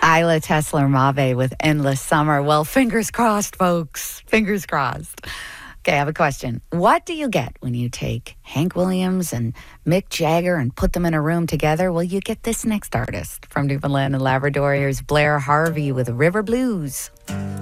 Isla Tesler Mave with Endless Summer. Well, fingers crossed, folks. Fingers crossed. Okay, I have a question. What do you get when you take Hank Williams and Mick Jagger and put them in a room together? Well, you get this next artist from Newfoundland and Labrador. Here's Blair Harvey with River Blues.